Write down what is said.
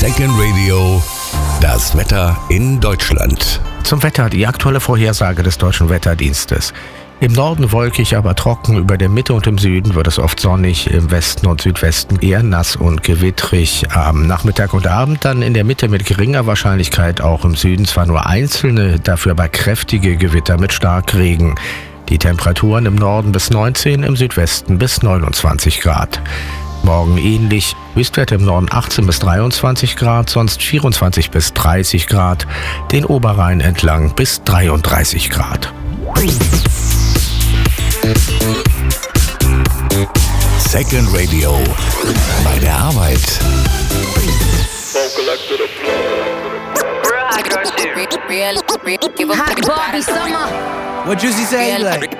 Second Radio, das Wetter in Deutschland. Zum Wetter die aktuelle Vorhersage des Deutschen Wetterdienstes. Im Norden wolkig, aber trocken, über der Mitte und im Süden wird es oft sonnig, im Westen und Südwesten eher nass und gewittrig. Am Nachmittag und Abend dann in der Mitte mit geringer Wahrscheinlichkeit, auch im Süden zwar nur einzelne, dafür aber kräftige Gewitter mit Starkregen. Die Temperaturen im Norden bis 19, im Südwesten bis 29 Grad. Morgen ähnlich, Höchstwerte im Norden 18 bis 23 Grad, sonst 24 bis 30 Grad, den Oberrhein entlang bis 33 Grad. Second Radio, bei der Arbeit. Hot Bobby Summer. What Juicy say? Like,